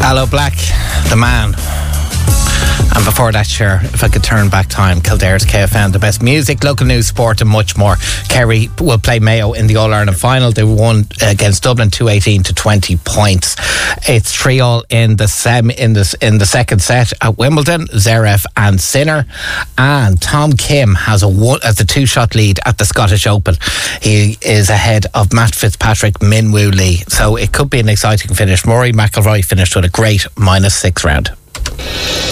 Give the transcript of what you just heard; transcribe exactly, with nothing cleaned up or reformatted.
Aloe Blacc, the man. And before that, sure, if I could turn back time, Kildare's K F M, the best music, local news, sport and much more. Kerry will play Mayo in the All-Ireland final. They won against Dublin two eighteen to twenty points. It's three all in the sem in the, in the second set at Wimbledon, Zverev and Sinner. And Tom Kim has a one, has a two-shot lead at the Scottish Open. He is ahead of Matt Fitzpatrick, Min Woo Lee. So it could be an exciting finish. Rory McIlroy finished with a great minus six round.